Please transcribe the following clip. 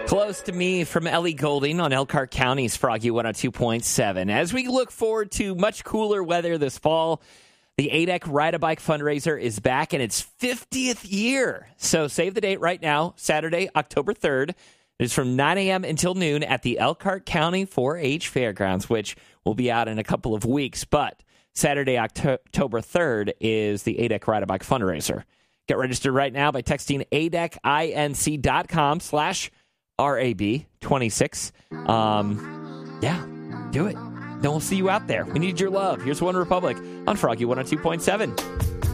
Close to Me from Ellie Goulding on Elkhart County's Froggy 102.7. As we look forward to much cooler weather this fall, the ADEC Ride-A-Bike fundraiser is back in its 50th year. So save the date right now, Saturday, October 3rd. It's from 9 a.m. until noon at the Elkhart County 4-H Fairgrounds, which will be out in a couple of weeks. But Saturday, October 3rd is the ADEC Ride-A-Bike fundraiser. Get registered right now by texting ADECinc.com/RAB26. Yeah, do it. Then we'll see you out there. We need your love. Here's One Republic on Froggy 102.7.